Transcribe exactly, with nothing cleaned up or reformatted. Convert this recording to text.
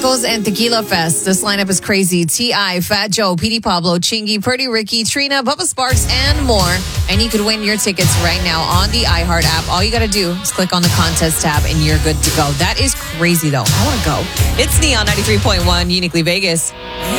Tacos and Tequila Fest. This lineup is crazy. T I, Fat Joe, P D Pablo, Chingy, Pretty Ricky, Trina, Bubba Sparks, and more. And you could win your tickets right now on the iHeart app. All you got to do is click on the contest tab and you're good to go. That is crazy, though. I want to go. It's Neon ninety-three point one, Uniquely Vegas.